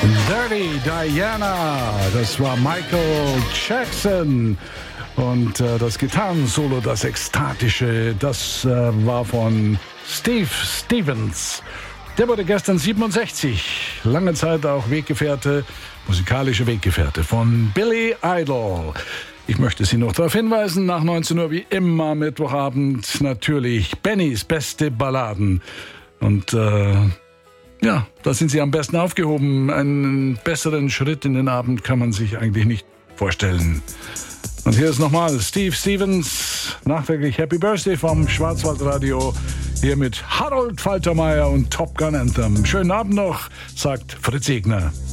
Dirty Diana, das war Michael Jackson. Und das Gitarrensolo, das Ekstatische, das war von Steve Stevens. Der wurde gestern 67, lange Zeit auch Weggefährte, musikalische Weggefährte von Billy Idol. Ich möchte Sie noch darauf hinweisen, nach 19 Uhr wie immer Mittwochabend natürlich Bennys beste Balladen. Und ja, da sind Sie am besten aufgehoben. Einen besseren Schritt in den Abend kann man sich eigentlich nicht vorstellen. Und hier ist nochmal Steve Stevens, nachträglich Happy Birthday vom Schwarzwaldradio, hier mit Harold Faltermeier und Top Gun Anthem. Schönen Abend noch, sagt Fritz Egner.